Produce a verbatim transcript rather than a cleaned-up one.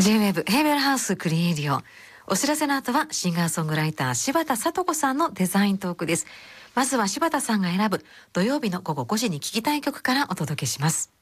ジェイウェーブ ヘイベルハウスクリエイディオ。お知らせの後はシンガーソングライター柴田聡子さんのデザイントークです。まずは柴田さんが選ぶ土曜日の午後ごじに聴きたい曲からお届けします。